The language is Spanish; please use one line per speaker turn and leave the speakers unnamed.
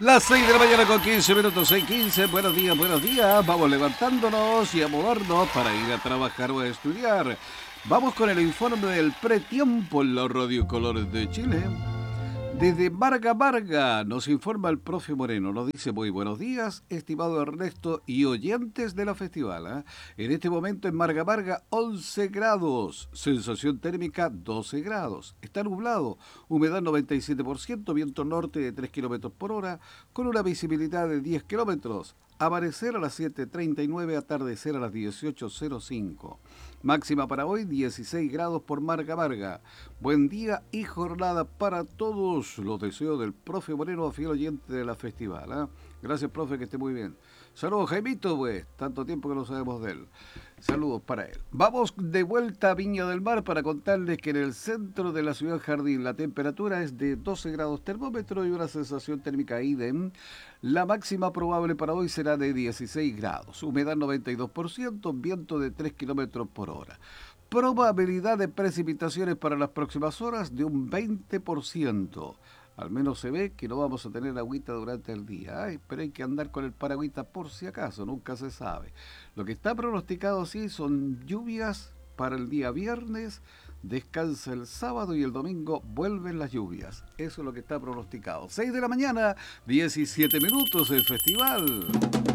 Las 6 de la mañana con 15 minutos, 6:15. Buenos días, buenos días. Vamos levantándonos y a movernos para ir a trabajar o a estudiar. Vamos con el informe del pretiempo en la Radio Colores de Chile. Desde Marga nos informa el profe Moreno. Nos dice muy buenos días, estimado Ernesto y oyentes de la festival. En este momento en Marga 11 grados, sensación térmica 12 grados. Está nublado, humedad 97%, viento norte de 3 kilómetros por hora, con una visibilidad de 10 kilómetros. Amanecer a las 7:39, atardecer a las 18:05. Máxima para hoy 16 grados por Marga. Buen día y jornada para todos. Los deseos del profe Moreno, fiel oyente de la festival. Gracias, profe, que esté muy bien. Saludos, Jaimito, pues. Tanto tiempo que no sabemos de él. Saludos para él. Vamos de vuelta a Viña del Mar para contarles que en el centro de la ciudad Jardín la temperatura es de 12 grados termómetro y una sensación térmica idem. La máxima probable para hoy será de 16 grados. Humedad 92%, viento de 3 kilómetros por hora. Probabilidad de precipitaciones para las próximas horas de un 20%. Al menos se ve que no vamos a tener agüita durante el día. Pero hay que andar con el paragüita por si acaso, nunca se sabe. Lo que está pronosticado sí son lluvias para el día viernes, descansa el sábado y el domingo vuelven las lluvias. Eso es lo que está pronosticado. 6 de la mañana, 17 minutos el festival.